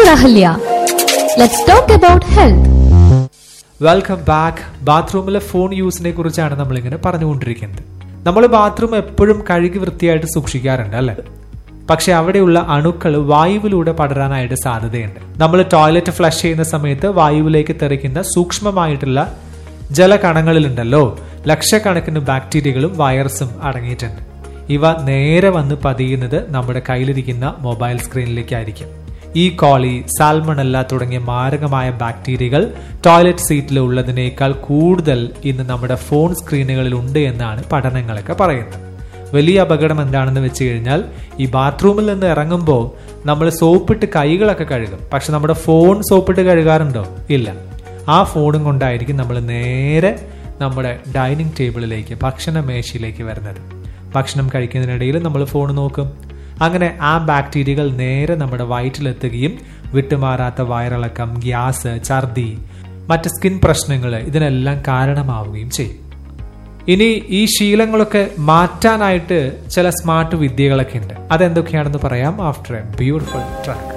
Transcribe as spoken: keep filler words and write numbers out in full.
Doctor Ahalya. Let's talk about health. Welcome back. ബാത്റൂമിലെ phone യൂസിനെ കുറിച്ചാണ് നമ്മളിങ്ങനെ പറഞ്ഞുകൊണ്ടിരിക്കുന്നത്. നമ്മൾ ബാത്റൂം എപ്പോഴും കഴുകി വൃത്തിയായിട്ട് സൂക്ഷിക്കാറുണ്ട് അല്ലെ? പക്ഷെ അവിടെയുള്ള അണുക്കൾ വായുവിലൂടെ പടരാനായിട്ട് സാധ്യതയുണ്ട്. നമ്മൾ ടോയ്ലറ്റ് ഫ്ലഷ് ചെയ്യുന്ന സമയത്ത് വായുവിലേക്ക് തെറിക്കുന്ന സൂക്ഷ്മമായിട്ടുള്ള ജലകണങ്ങളിലുണ്ടല്ലോ ലക്ഷക്കണക്കിന് ബാക്ടീരിയകളും വൈറസും അടങ്ങിയിട്ടുണ്ട്. ഇവ നേരെ വന്ന് പതിയുന്നത് നമ്മുടെ കയ്യിലിരിക്കുന്ന മൊബൈൽ സ്ക്രീനിലേക്കായിരിക്കും. ഈ കോളി, സാൽമണല്ല തുടങ്ങിയ മാരകമായ ബാക്ടീരിയകൾ ടോയ്ലറ്റ് സീറ്റിൽ ഉള്ളതിനേക്കാൾ കൂടുതൽ ഇന്ന് നമ്മുടെ ഫോൺ സ്ക്രീനുകളിൽ ഉണ്ട് എന്നാണ് പഠനങ്ങളൊക്കെ പറയുന്നത്. വലിയ അപകടം എന്താണെന്ന് വെച്ച് കഴിഞ്ഞാൽ, ഈ ബാത്റൂമിൽ നിന്ന് ഇറങ്ങുമ്പോൾ നമ്മൾ സോപ്പിട്ട് കൈകളൊക്കെ കഴുകും, പക്ഷെ നമ്മുടെ ഫോൺ സോപ്പിട്ട് കഴുകാറുണ്ടോ? ഇല്ല. ആ ഫോണും കൊണ്ടായിരിക്കും നമ്മൾ നേരെ നമ്മുടെ ഡൈനിങ് ടേബിളിലേക്ക്, ഭക്ഷണ മേശയിലേക്ക് വരുന്നത്. ഭക്ഷണം കഴിക്കുന്നതിനിടയിൽ നമ്മൾ ഫോൺ നോക്കും. അങ്ങനെ ആ ബാക്ടീരിയകൾ നേരെ നമ്മുടെ വയറ്റിലെത്തുകയും വിട്ടുമാറാത്ത വയറിളക്കം, ഗ്യാസ്, ഛർദി, മറ്റ് സ്കിൻ പ്രശ്നങ്ങൾ ഇതിനെല്ലാം കാരണമാവുകയും ചെയ്യും. ഇനി ഈ ശീലങ്ങളൊക്കെ മാറ്റാനായിട്ട് ചില സ്മാർട്ട് വിദ്യകളൊക്കെ ഉണ്ട്. അതെന്തൊക്കെയാണെന്ന് പറയാം ആഫ്റ്റർ എ ബ്യൂട്ടിഫുൾ ട്രാക്ക്.